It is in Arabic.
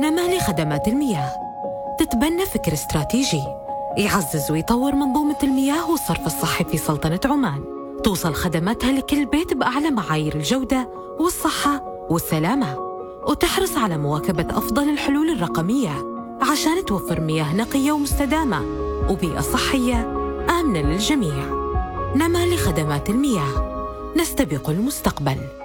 نمال خدمات المياه تتبنى فكر استراتيجي يعزز ويطور منظومة المياه والصرف الصحي في سلطنة عمان، توصل خدماتها لكل بيت بأعلى معايير الجودة والصحة والسلامة، وتحرص على مواكبة أفضل الحلول الرقمية عشان توفر مياه نقية ومستدامة وبيئة صحية آمنة للجميع. نمال خدمات المياه، نستبق المستقبل.